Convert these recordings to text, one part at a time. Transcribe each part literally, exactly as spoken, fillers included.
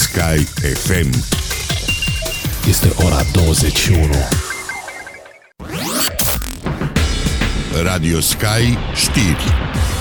Sky F M. Este ora douăzeci și unu. Radio Sky știri.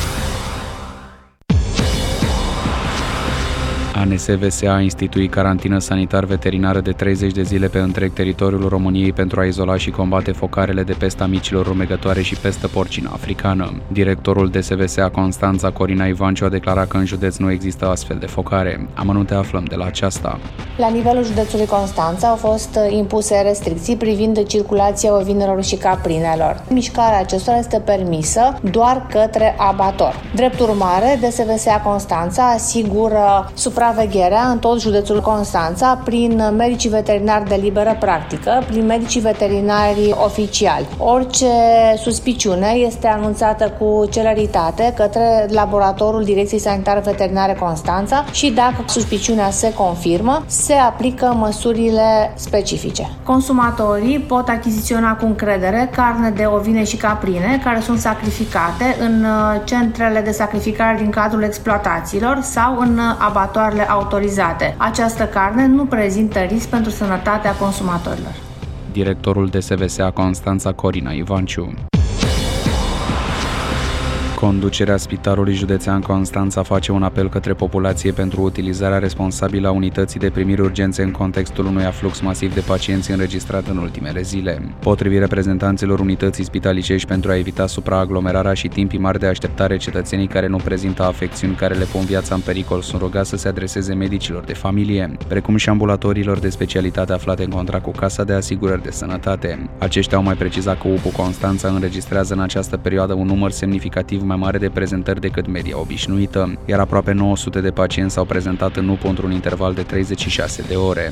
A N S V S A a instituit carantină sanitar-veterinară de treizeci de zile pe întreg teritoriul României pentru a izola și combate focarele de pesta micilor rumegătoare și pestă porcină africană. Directorul D S V S A Constanța, Corina Ivanciu, a declarat că în județ nu există astfel de focare. Amănunte aflăm de la aceasta. La nivelul județului Constanța au fost impuse restricții privind circulația ovinelor și caprinelor. Mișcarea acestora este permisă doar către abator. Drept urmare, D S V S A Constanța asigură supravegherea în tot județul Constanța prin medicii veterinari de liberă practică, prin medicii veterinari oficiali. Orice suspiciune este anunțată cu celeritate către laboratorul Direcției Sanitare Veterinare Constanța și dacă suspiciunea se confirmă, se aplică măsurile specifice. Consumatorii pot achiziționa cu încredere carne de ovine și caprine care sunt sacrificate în centrele de sacrificare din cadrul exploatațiilor sau în abatoarele autorizate. Această carne nu prezintă risc pentru sănătatea consumatorilor. Directorul D S V S A Constanța, Corina Ivanciu. Conducerea Spitalului Județean Constanța face un apel către populație pentru utilizarea responsabilă a unității de primiri urgențe în contextul unui aflux masiv de pacienți înregistrat în ultimele zile. Potrivit reprezentanților unității spitalicești, pentru a evita supraaglomerarea și timpii mari de așteptare, cetățenii care nu prezintă afecțiuni care le pun viața în pericol sunt rugați să se adreseze medicilor de familie, precum și ambulatoriilor de specialitate aflate în contract cu Casa de Asigurări de Sănătate. Aceștia au mai precizat că U P U Constanța înregistrează în această perioadă un număr semnificativ mai mare de prezentări decât media obișnuită, iar aproape nouă sute de pacienți s-au prezentat în U P U într-un interval de treizeci și șase de ore.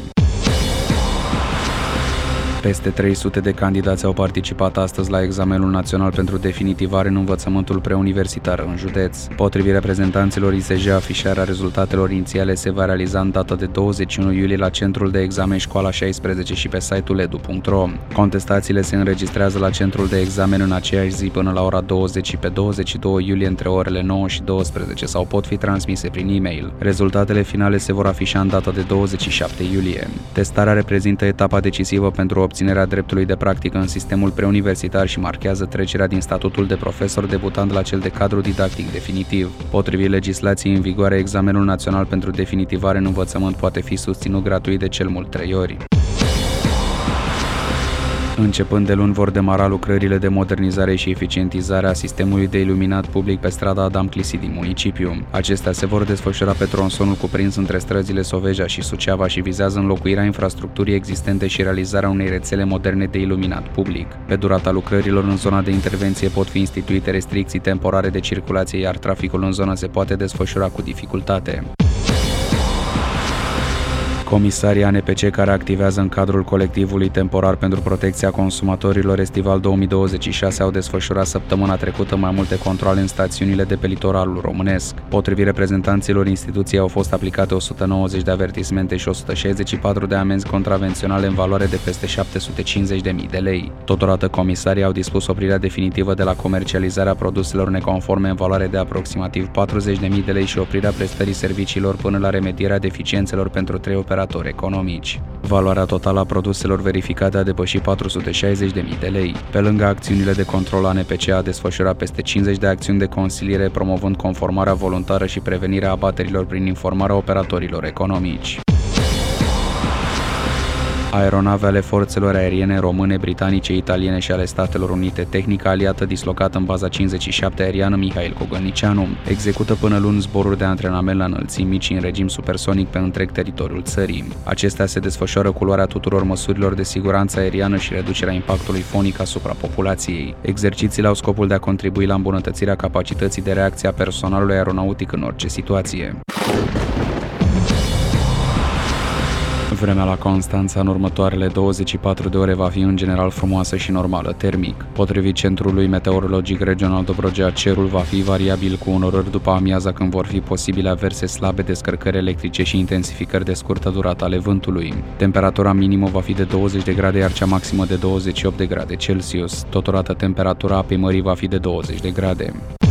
Peste trei sute de candidați au participat astăzi la examenul național pentru definitivare în învățământul preuniversitar în județ. Potrivit reprezentanților I S J, afișarea rezultatelor inițiale se va realiza în data de douăzeci și unu iulie la centrul de examen Școala șaisprezece și pe site-ul edu punct ro. Contestațiile se înregistrează la centrul de examen în aceeași zi până la ora douăzeci și pe douăzeci și doi iulie între orele nouă și douăsprezece sau pot fi transmise prin e-mail. Rezultatele finale se vor afișa în data de douăzeci și șapte iulie. Testarea reprezintă etapa decisivă pentru obținerea dreptului de practică în sistemul preuniversitar și marchează trecerea din statutul de profesor debutant la cel de cadru didactic definitiv. Potrivit legislației în vigoare, examenul național pentru definitivare în învățământ poate fi susținut gratuit de cel mult trei ori. Începând de luni vor demara lucrările de modernizare și eficientizare a sistemului de iluminat public pe strada Adam Clisi din municipiu. Acestea se vor desfășura pe tronsonul cuprins între străzile Soveja și Suceava și vizează înlocuirea infrastructurii existente și realizarea unei rețele moderne de iluminat public. Pe durata lucrărilor în zona de intervenție pot fi instituite restricții temporare de circulație, iar traficul în zonă se poate desfășura cu dificultate. Comisarii A N P C care activează în cadrul colectivului temporar pentru protecția consumatorilor estival două mii douăzeci și șase au desfășurat săptămâna trecută mai multe controale în stațiunile de pe litoralul românesc. Potrivit reprezentanților instituției, au fost aplicate o sută nouăzeci de avertismente și o sută șaizeci și patru de amenzi contravenționale în valoare de peste șapte sute cincizeci de mii de lei. Totodată, comisarii au dispus oprirea definitivă de la comercializarea produselor neconforme în valoare de aproximativ patruzeci de mii de lei și oprirea prestării serviciilor până la remedierea deficiențelor pentru trei operatori economici. Valoarea totală a produselor verificate a depășit patru sute șaizeci de mii de lei. Pe lângă acțiunile de control, A N P C a desfășurat peste cincizeci de acțiuni de consiliere promovând conformarea voluntară și prevenirea abaterilor prin informarea operatorilor economici. Aeronave ale forțelor aeriene române, britanice, italiene și ale Statelor Unite, tehnica aliată dislocată în baza cincizeci și șapte aeriană Mihail Cogălnicianu, execută până luni zboruri de antrenament la înălțimi mici în regim supersonic pe întreg teritoriul țării. Acestea se desfășoară cu luarea tuturor măsurilor de siguranță aeriană și reducerea impactului fonic asupra populației. Exercițiile au scopul de a contribui la îmbunătățirea capacității de reacție a personalului aeronautic în orice situație. Vremea la Constanța în următoarele douăzeci și patru de ore va fi în general frumoasă și normală termic. Potrivit Centrului Meteorologic Regional Dobrogea, cerul va fi variabil cu unorări după amiaza când vor fi posibile averse slabe, descărcări electrice și intensificări de scurtă durată ale vântului. Temperatura minimă va fi de douăzeci de grade, iar cea maximă de douăzeci și opt de grade Celsius. Totodată temperatura apei mării va fi de douăzeci de grade.